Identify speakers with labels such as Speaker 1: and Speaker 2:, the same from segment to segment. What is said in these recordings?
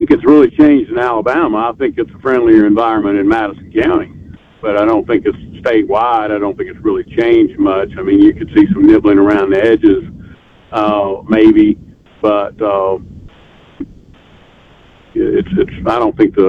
Speaker 1: think it's really changed in Alabama. I think it's a friendlier environment in Madison County, but I don't think it's statewide. I don't think it's really changed much. I mean, you could see some nibbling around the edges, maybe, but it's. I don't think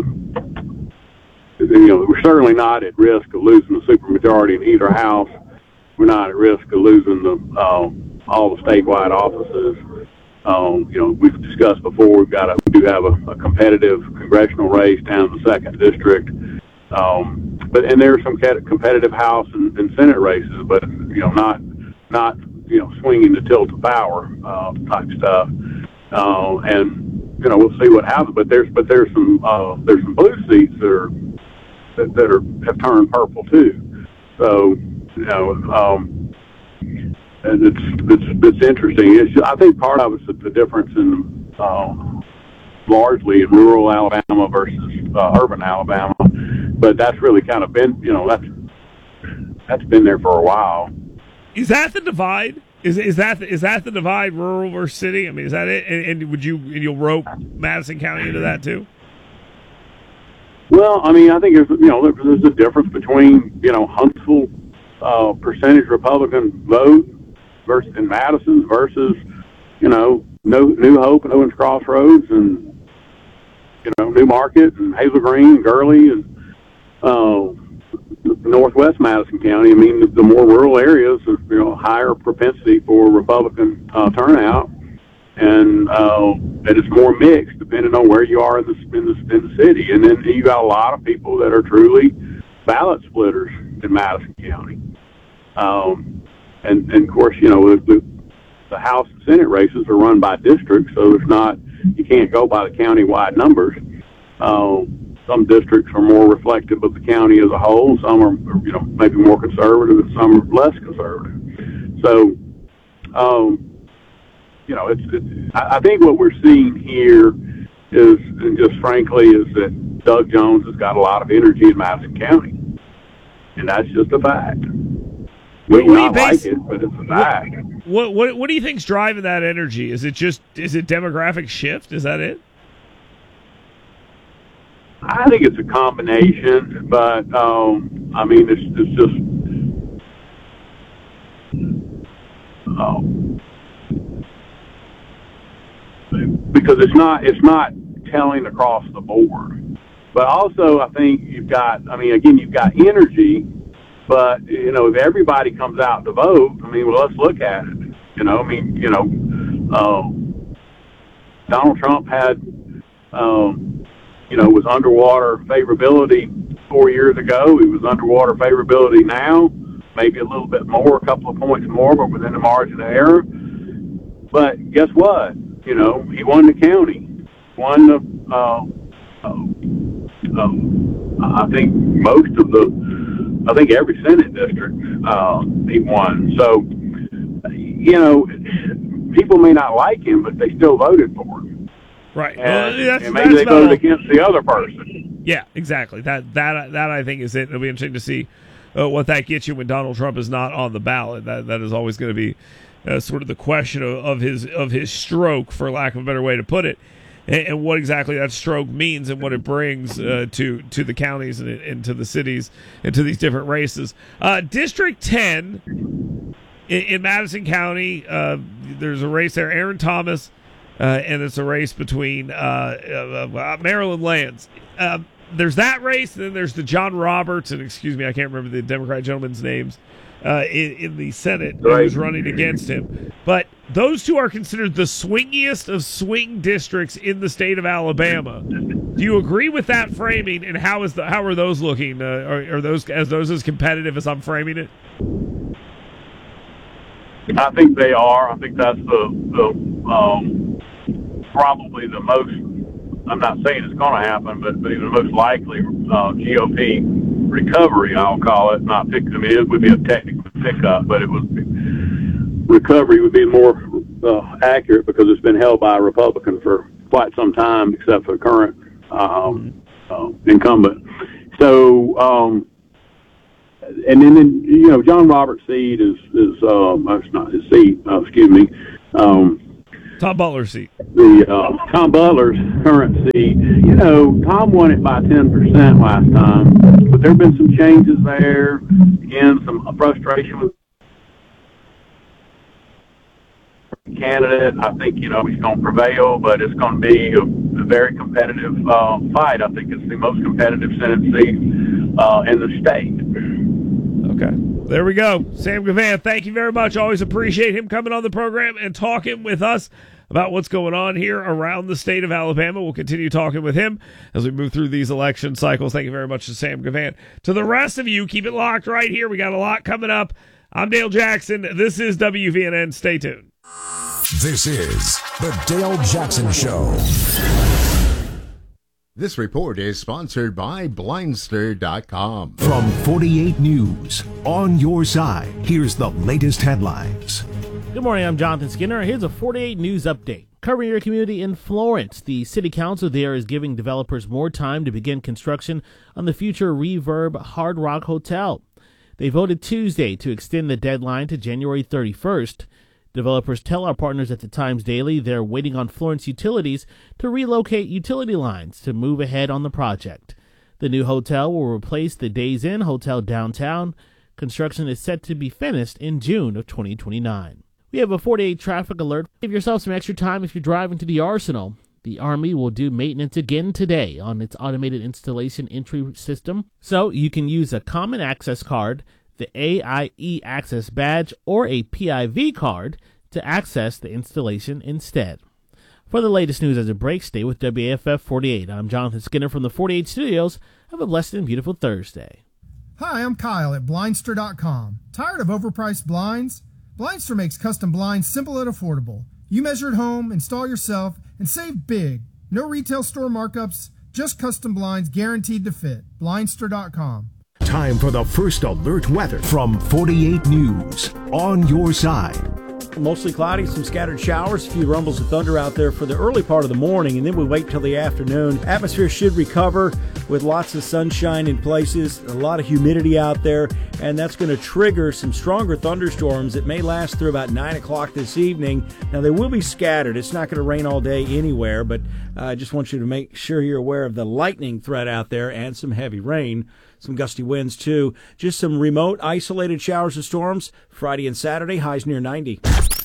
Speaker 1: we're certainly not at risk of losing the supermajority in either house. We're not at risk of losing all the statewide offices. We've discussed before, we do have a competitive congressional race down in the 2nd District. And there are some competitive House and Senate races, but, not swinging the tilt of power, type stuff. We'll see what happens, but there's some blue seats that have turned purple too. So, and it's interesting. I think part of it's the difference in largely in rural Alabama versus urban Alabama, but that's really kind of been that's been there for a while.
Speaker 2: Is that the divide? Is that the divide, rural versus city? I mean, is that it? And you'll rope Madison County into that too?
Speaker 1: Well, I mean, I think there's a difference between Huntsville percentage Republican vote versus in Madison versus New Hope and Owens Crossroads and New Market and Hazel Green, Gurley, and northwest Madison County. I mean, the more rural areas, higher propensity for Republican turnout, and it's more mixed depending on where you are in the city. And then you got a lot of people that are truly ballot splitters in Madison County. And of course, the House and Senate races are run by districts, so you can't go by the county-wide numbers. Some districts are more reflective of the county as a whole. Some are, maybe more conservative, and some are less conservative. So, I think what we're seeing here is, and just frankly, is that Doug Jones has got a lot of energy in Madison County, and that's just a fact. We not like it, but it's a fact.
Speaker 2: What do you think's driving that energy? Is it demographic shift? Is that it?
Speaker 1: I think it's a combination, but I mean, it's just because it's not telling across the board. But also, I think you've got energy. But, if everybody comes out to vote, let's look at it. Donald Trump had, was underwater favorability 4 years ago. He was underwater favorability now, maybe a little bit more, a couple of points more, but within the margin of error. But guess what? He won the county, won I think every Senate district he won. So, people may not like him, but they still voted for him.
Speaker 2: Right.
Speaker 1: And maybe they voted against the other person.
Speaker 2: Yeah, exactly. That I think is it. It'll be interesting to see what that gets you when Donald Trump is not on the ballot. That is always going to be sort of the question of his stroke, for lack of a better way to put it. And what exactly that stroke means and what it brings to the counties and to the cities and to these different races. District 10 in Madison County, there's a race there, Aaron Thomas, and it's a race between Maryland Lands. There's that race, and then there's the John Roberts, and excuse me, I can't remember the Democrat gentleman's names, in the Senate who's running against him. But those two are considered the swingiest of swing districts in the state of Alabama. Do you agree with that framing? And how are those looking? Are those as competitive as I'm framing it?
Speaker 1: I think they are. I think that's the probably the most. I'm not saying it's going to happen, but even the most likely GOP recovery, I'll call it. Not pick. I mean, it would be a technical pickup, but it would be, recovery would be more accurate because it's been held by a Republican for quite some time, except for the current incumbent. So, and then John Roberts' seat is it's not his seat. Excuse me.
Speaker 2: Tom Butler's seat.
Speaker 1: The Tom Butler's current seat. You know, Tom won it by 10% last time, but there have been some changes there. Again, some frustration with the candidate. I think, you know, he's going to prevail, but it's going to be a very competitive fight. I think it's the most competitive Senate seat in the state.
Speaker 2: Okay. There we go. Sam Gavan, thank you very much. Always appreciate him coming on the program and talking with us about what's going on here around the state of Alabama. We'll continue talking with him as we move through these election cycles. Thank you very much to Sam Gavan. To the rest of you, keep it locked right here. We got a lot coming up. I'm Dale Jackson. This is WVNN. Stay tuned.
Speaker 3: This is the Dale Jackson Show.
Speaker 4: This report is sponsored by Blindster.com.
Speaker 3: From 48 News, on your side, here's the latest headlines.
Speaker 5: Good morning, I'm Jonathan Skinner. Here's a 48 News update. Covering your community in Florence, the city council there is giving developers more time to begin construction on the future Reverb Hard Rock Hotel. They voted Tuesday to extend the deadline to January 31st. Developers tell our partners at the Times Daily they're waiting on Florence Utilities to relocate utility lines to move ahead on the project. The new hotel will replace the Days Inn Hotel downtown. Construction is set to be finished in June of 2029. We have a 48 traffic alert. Give yourself some extra time if you're driving to the Arsenal. The Army will do maintenance again today on its automated installation entry system, so you can use a common access card, the AIE Access Badge, or a PIV card to access the installation instead. For the latest news as it breaks, stay with WAFF 48. I'm Jonathan Skinner from the 48 Studios. Have a blessed and beautiful Thursday.
Speaker 6: Hi, I'm Kyle at Blindster.com. Tired of overpriced blinds? Blindster makes custom blinds simple and affordable. You measure at home, install yourself, and save big. No retail store markups, just custom blinds guaranteed to fit. Blindster.com.
Speaker 3: Time for the first alert weather from 48 News, on your side.
Speaker 7: Mostly cloudy, some scattered showers, a few rumbles of thunder out there for the early part of the morning, and then we wait till the afternoon. Atmosphere should recover with lots of sunshine in places, a lot of humidity out there, and that's going to trigger some stronger thunderstorms that may last through about 9 o'clock this evening. Now, they will be scattered. It's not going to rain all day anywhere, but I just want you to make sure you're aware of the lightning threat out there and some heavy rain. Some gusty winds, too. Just some remote, isolated showers and storms. Friday and Saturday, highs near 90.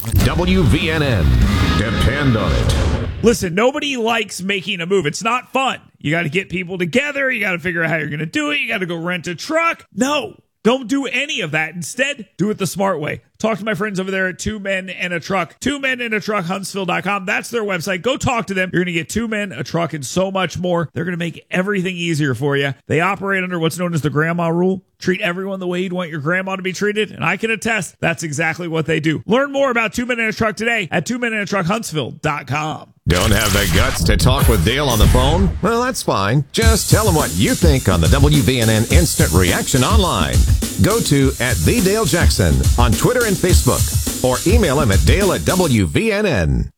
Speaker 3: WVNN. Depend on it.
Speaker 2: Listen, nobody likes making a move. It's not fun. You got to get people together. You got to figure out how you're going to do it. You got to go rent a truck. No, don't do any of that. Instead, do it the smart way. Talk to my friends over there at Two Men and a Truck. 2 Men and a Truck, Huntsville.com. That's their website. Go talk to them. You're going to get 2 men, a truck, and so much more. They're going to make everything easier for you. They operate under what's known as the grandma rule. Treat everyone the way you'd want your grandma to be treated. And I can attest that's exactly what they do. Learn more about 2 Men and a Truck today at 2 Men and a Truck, Huntsville.com.
Speaker 8: Don't have the guts to talk with Dale on the phone? Well, that's fine. Just tell him what you think on the WVNN Instant Reaction online. Go to @TheDaleJackson on Twitter and Facebook, or email him at Dale@WVNN.